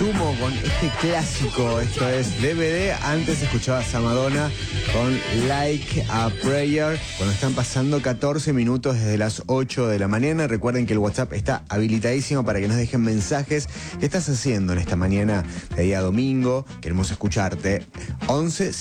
Sumo con este clásico. Esto es DVD. Antes escuchabas a Madonna con Like a Prayer. Cuando están pasando 14 minutos desde las 8 de la mañana. Recuerden que el WhatsApp está habilitadísimo para que nos dejen mensajes. ¿Qué estás haciendo en esta mañana de día domingo? Queremos escucharte. 11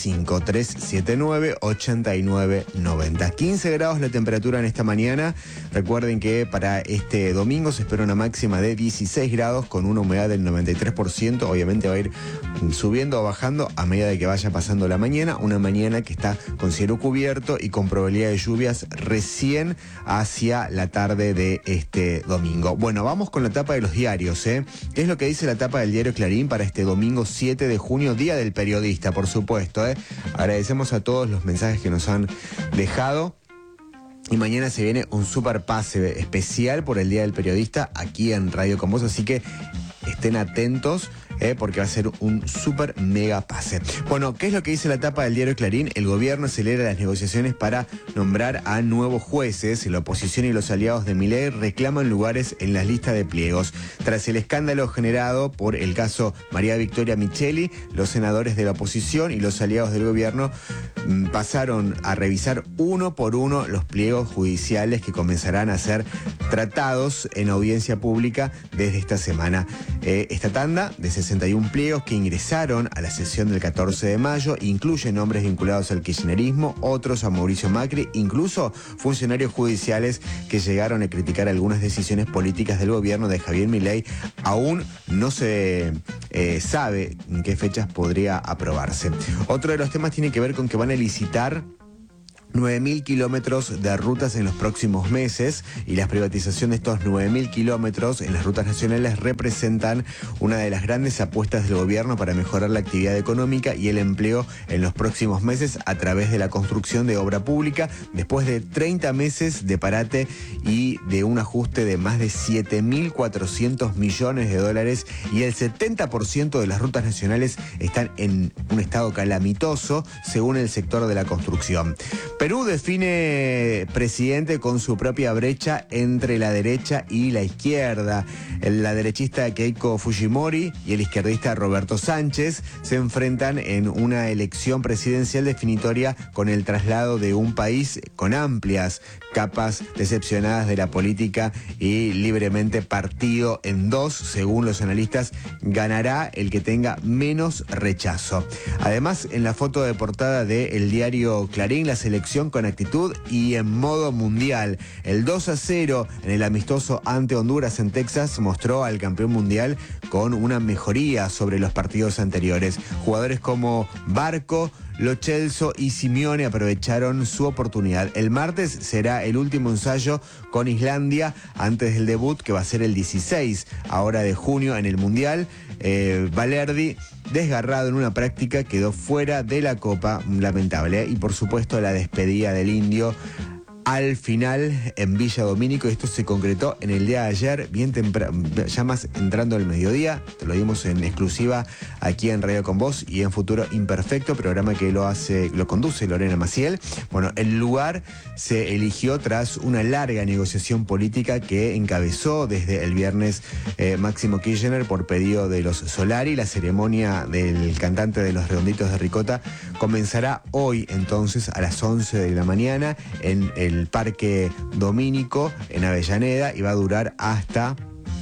5379 89 90. 15 grados la temperatura en esta mañana. Recuerden que para este domingo se espera una máxima de 16 grados con una humedad del 93%. Obviamente va a ir subiendo o bajando a medida de que vaya pasando la mañana. Una mañana que está con cielo cubierto y con probabilidad de lluvias recién hacia la tarde de este domingo. Bueno, vamos con la tapa de los diarios, ¿eh? ¿Qué es lo que dice la tapa del diario Clarín para este domingo 7 de junio, Día del Periodista, por supuesto, ¿eh? Agradecemos a todos los mensajes que nos han dejado. Y mañana se viene un super pase especial por el Día del Periodista aquí en Radio Con Vos, así que estén atentos. Porque va a ser un súper mega pase. Bueno, ¿qué es lo que dice la tapa del diario Clarín? El gobierno acelera las negociaciones para nombrar a nuevos jueces. La oposición y los aliados de Milei reclaman lugares en las listas de pliegos. Tras el escándalo generado por el caso María Victoria Micheli, los senadores de la oposición y los aliados del gobierno pasaron a revisar uno por uno los pliegos judiciales que comenzarán a ser tratados en audiencia pública desde esta semana. Esta tanda de 61 pliegos que ingresaron a la sesión del 14 de mayo incluye nombres vinculados al kirchnerismo, otros a Mauricio Macri, incluso funcionarios judiciales que llegaron a criticar algunas decisiones políticas del gobierno de Javier Milei. Aún no se sabe en qué fechas podría aprobarse. Otro de los temas tiene que ver con que van a licitar 9.000 kilómetros de rutas en los próximos meses, y la privatización de estos 9.000 kilómetros en las rutas nacionales representan una de las grandes apuestas del gobierno para mejorar la actividad económica y el empleo en los próximos meses a través de la construcción de obra pública, después de 30 meses de parate y de un ajuste de más de 7.400 millones de dólares, y el 70% de las rutas nacionales están en un estado calamitoso, según el sector de la construcción. Perú define presidente con su propia brecha entre la derecha y la izquierda. La derechista Keiko Fujimori y el izquierdista Roberto Sánchez se enfrentan en una elección presidencial definitoria con el traslado de un país con amplias capas decepcionadas de la política y libremente partido en dos. Según los analistas, ganará el que tenga menos rechazo. Además, en la foto de portada del diario Clarín, la selección con actitud y en modo mundial. El 2-0 en el amistoso ante Honduras en Texas mostró al campeón mundial con una mejoría sobre los partidos anteriores. Jugadores como Barco, Lo Celso y Simeone aprovecharon su oportunidad. El martes será el último ensayo con Islandia antes del debut, que va a ser el 16 ahora de junio en el Mundial. Valerdi, desgarrado en una práctica, quedó fuera de la Copa, lamentable. Y por supuesto la despedida del Indio al final en Villa Domínico. Esto se concretó en el día de ayer, bien temprano, ya más entrando el mediodía. Te lo dimos en exclusiva aquí en Radio Con Vos y en Futuro Imperfecto, programa que lo conduce Lorena Maciel. Bueno, el lugar se eligió tras una larga negociación política que encabezó desde el viernes Máximo Kirchner por pedido de los Solari. La ceremonia del cantante de Los Redonditos de Ricota comenzará hoy, entonces, a las 11 de la mañana en el Parque Domínico en Avellaneda, y va a durar hasta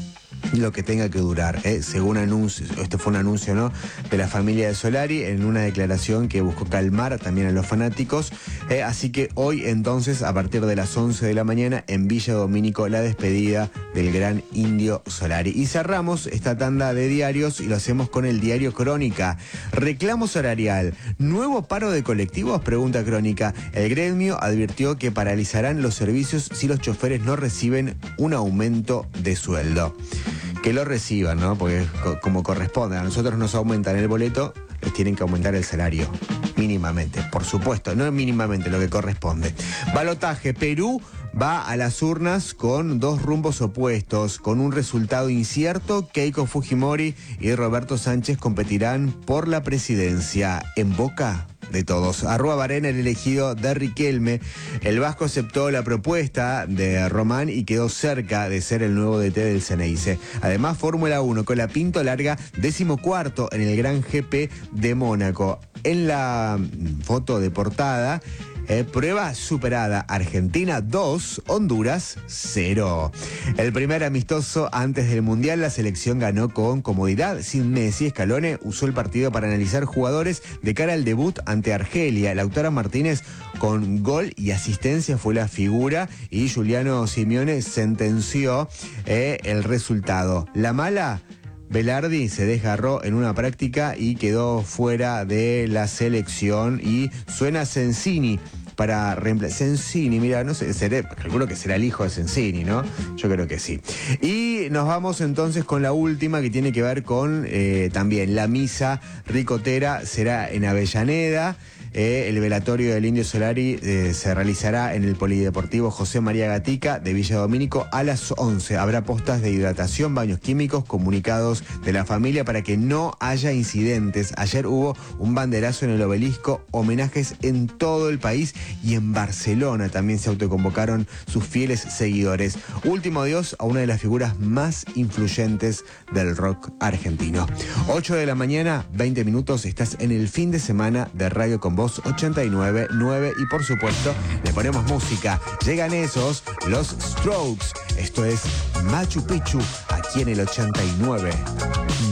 lo que tenga que durar, según anuncio. Este fue un anuncio, ¿no?, de la familia de Solari en una declaración que buscó calmar también a los fanáticos. Así que hoy, entonces, a partir de las 11 de la mañana en Villa Domínico, la despedida del gran Indio Solari. Y cerramos esta tanda de diarios y lo hacemos con el diario Crónica. Reclamo salarial. ¿Nuevo paro de colectivos?, pregunta Crónica. El gremio advirtió que paralizarán los servicios si los choferes no reciben un aumento de sueldo. Que lo reciban, ¿no? Porque como corresponde, a nosotros nos aumentan el boleto, les tienen que aumentar el salario. Mínimamente, por supuesto, no es mínimamente lo que corresponde. Balotaje, Perú va a las urnas con dos rumbos opuestos, con un resultado incierto. Keiko Fujimori y Roberto Sánchez competirán por la presidencia. En boca de todos. Arrua Barena, el elegido de Riquelme. El vasco aceptó la propuesta de Román y quedó cerca de ser el nuevo DT del Ceneice. Además, Fórmula 1, Colapinto larga 14º en el Gran GP de Mónaco. En la foto de portada, prueba superada, Argentina 2, Honduras 0. El primer amistoso antes del Mundial, la selección ganó con comodidad. Sin Messi, Scaloni usó el partido para analizar jugadores de cara al debut ante Argelia. Lautaro Martínez con gol y asistencia fue la figura y Giuliano Simeone sentenció el resultado. La mala, Velardi se desgarró en una práctica y quedó fuera de la selección y suena Sensini para reemplazar. Sensini, mira, no sé, calculo que será el hijo de Sensini, ¿no? Yo creo que sí. Y nos vamos entonces con la última, que tiene que ver con también la misa ricotera, será en Avellaneda. El velatorio del Indio Solari se realizará en el Polideportivo José María Gatica de Villa Domínico a las 11. Habrá postas de hidratación, baños químicos, comunicados de la familia para que no haya incidentes. Ayer hubo un banderazo en el Obelisco, homenajes en todo el país y en Barcelona también se autoconvocaron sus fieles seguidores. Último adiós a una de las figuras más influyentes del rock argentino. 8 de la mañana, 20 minutos, estás en el fin de semana de Radio Con Voz 89.9 y por supuesto le ponemos música. Llegan esos, los Strokes. Esto es Machu Picchu, aquí en el 89.